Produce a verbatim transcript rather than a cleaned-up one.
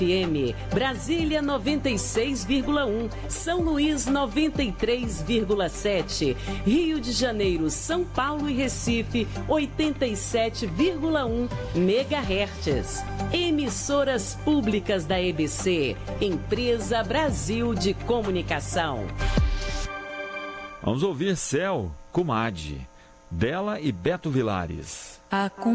M, Brasília noventa e seis vírgula um, São Luís noventa e três vírgula sete, Rio de Janeiro, São Paulo e Recife oitenta e sete vírgula um megahertz. Emissoras públicas da E B C, Empresa Brasil de Comunicação. Vamos ouvir Céu, Comadre, dela e Beto Vilares. A